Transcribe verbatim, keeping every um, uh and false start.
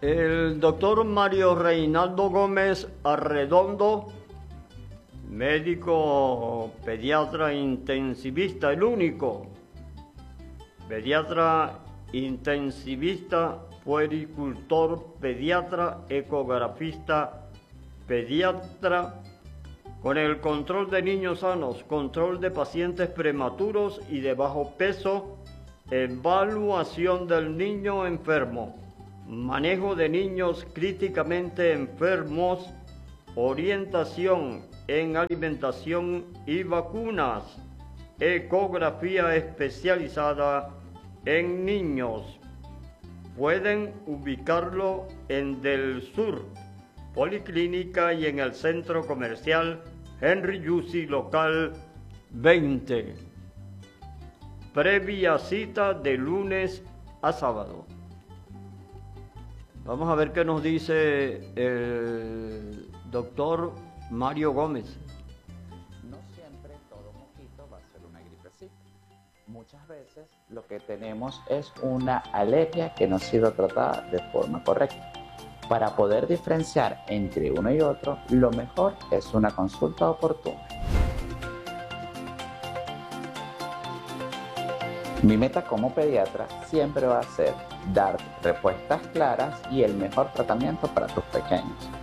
El doctor Mario Reinaldo Gómez Arredondo, médico pediatra intensivista, el único pediatra intensivista, puericultor, pediatra, ecografista, pediatra, con el control de niños sanos, control de pacientes prematuros y de bajo peso, evaluación del niño enfermo, manejo de niños críticamente enfermos, orientación en alimentación y vacunas, ecografía especializada en niños. Pueden ubicarlo en Del Sur, Policlínica, y en el Centro Comercial Henry Yusi, local veinte. Previa cita de lunes a sábado. Vamos a ver qué nos dice el doctor Mario Gómez. No siempre todo mosquito va a ser una gripecita. Muchas veces lo que tenemos es una alergia que no ha sido tratada de forma correcta. Para poder diferenciar entre uno y otro, lo mejor es una consulta oportuna. Mi meta como pediatra siempre va a ser dar respuestas claras y el mejor tratamiento para tus pequeños.